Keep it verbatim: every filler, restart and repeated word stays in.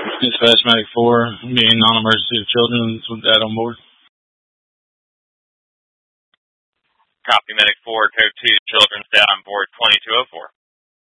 Dispatch Medic four, being non-emergency of children with dad on board. Copy Medic four, code two, children's dad on board twenty-two oh four.